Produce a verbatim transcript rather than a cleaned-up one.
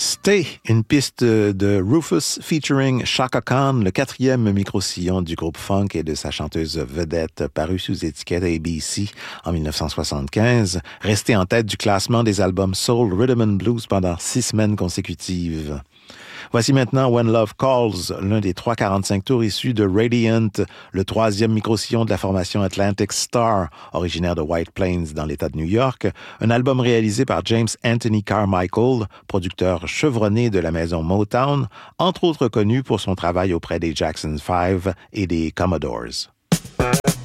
Stay, une piste de Rufus featuring Chaka Khan, le quatrième micro-sillon du groupe funk et de sa chanteuse vedette paru sous étiquette A B C en dix-neuf cent soixante-quinze, resté en tête du classement des albums Soul, Rhythm and Blues pendant six semaines consécutives. Voici maintenant When Love Calls, l'un des trois quarante-cinq tours issus de Radiant, le troisième micro-sillon de la formation Atlantic Star, originaire de White Plains dans l'État de New York, un album réalisé par James Anthony Carmichael, producteur chevronné de la maison Motown, entre autres connu pour son travail auprès des Jackson five et des Commodores.